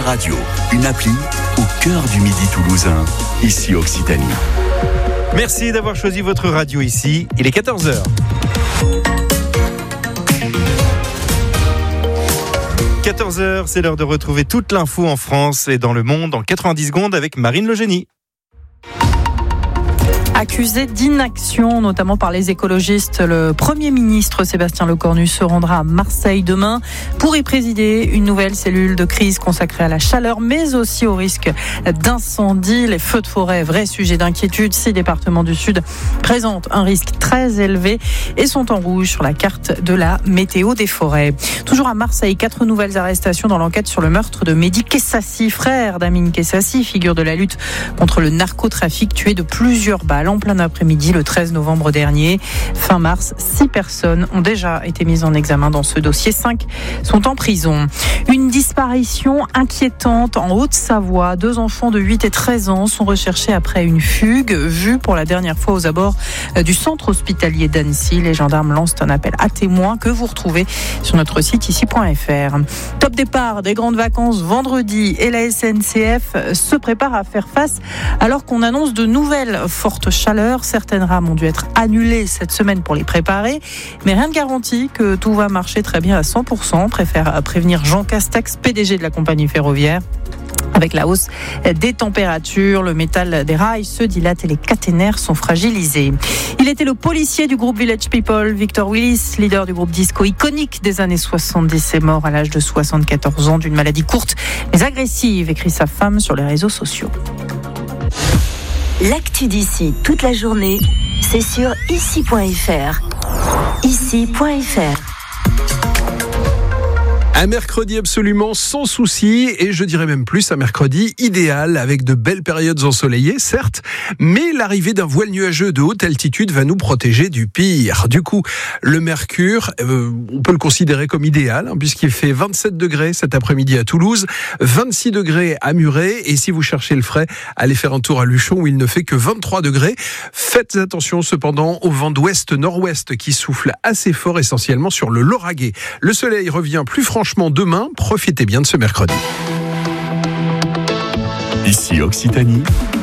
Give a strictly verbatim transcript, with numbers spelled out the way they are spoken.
Radio, une appli au cœur du Midi toulousain, ici Occitanie. Merci d'avoir choisi votre radio ici. Il est quatorze heures. quatorze heures, c'est l'heure de retrouver toute l'info en France et dans le monde en quatre-vingt-dix secondes avec Marine Le Génie. Accusé d'inaction, notamment par les écologistes, le Premier ministre Sébastien Lecornu se rendra à Marseille demain pour y présider une nouvelle cellule de crise consacrée à la chaleur, mais aussi au risque d'incendie. Les feux de forêt, vrai sujet d'inquiétude. Six départements du Sud présentent un risque très élevé et sont en rouge sur la carte de la météo des forêts. Toujours à Marseille, quatre nouvelles arrestations dans l'enquête sur le meurtre de Mehdi Kessassi, frère d'Amine Kessassi, figure de la lutte contre le narcotrafic, tué de plusieurs balles en plein après-midi le treize novembre dernier. Fin mars, six personnes ont déjà été mises en examen dans ce dossier. Cinq sont en prison. Une disparition inquiétante en Haute-Savoie. Deux enfants de huit et treize ans sont recherchés après une fugue vue pour la dernière fois aux abords du centre hospitalier d'Annecy. Les gendarmes lancent un appel à témoins que vous retrouvez sur notre site ici point f r. Top départ des grandes vacances vendredi et la S N C F se prépare à faire face alors qu'on annonce de nouvelles fortes chaleur. Certaines rames ont dû être annulées cette semaine pour les préparer, mais rien ne garantit que tout va marcher très bien à cent pour cent, préfère prévenir Jean Castex, P D G de la compagnie ferroviaire. Avec la hausse des températures, le métal des rails se dilate et les caténaires sont fragilisés. Il était le policier du groupe Village People, Victor Willis, leader du groupe disco iconique des années soixante-dix, est mort à l'âge de soixante-quatorze ans d'une maladie courte mais agressive, écrit sa femme sur les réseaux sociaux. L'actu d'ici toute la journée, c'est sur ici point f r. ici point f r. Un mercredi absolument sans souci et je dirais même plus un mercredi idéal avec de belles périodes ensoleillées, certes, mais l'arrivée d'un voile nuageux de haute altitude va nous protéger du pire. Du coup, le mercure, euh, on peut le considérer comme idéal hein, puisqu'il fait vingt-sept degrés cet après-midi à Toulouse, vingt-six degrés à Muret et si vous cherchez le frais, allez faire un tour à Luchon où il ne fait que vingt-trois degrés. Faites attention cependant au vent d'ouest-nord-ouest qui souffle assez fort essentiellement sur le Lauragais. Le soleil revient plus franchement demain, profitez bien de ce mercredi. Ici Occitanie.